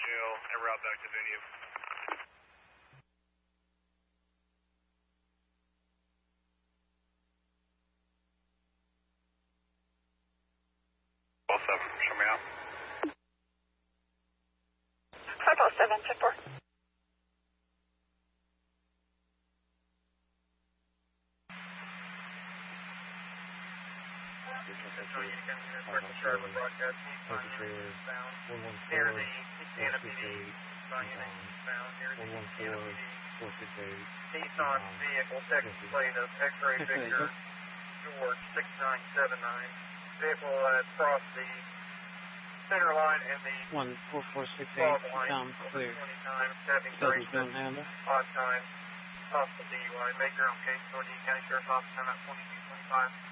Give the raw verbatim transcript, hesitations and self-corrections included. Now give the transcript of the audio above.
jail and route back to venue. All seven, show me out. five oh seven, ten four. Near the Louisiana P D, found near the Louisiana P D. Nissan vehicle, Texas plate of X-ray Victor George six nine seven nine. Vehicle has crossed the center line and the one four four six eight, fog line down clear. twenty times, having Doesn't duration handle. odd time, possible D U I. Make your own case for the County Sheriff's Office, time out twenty-two twenty-five.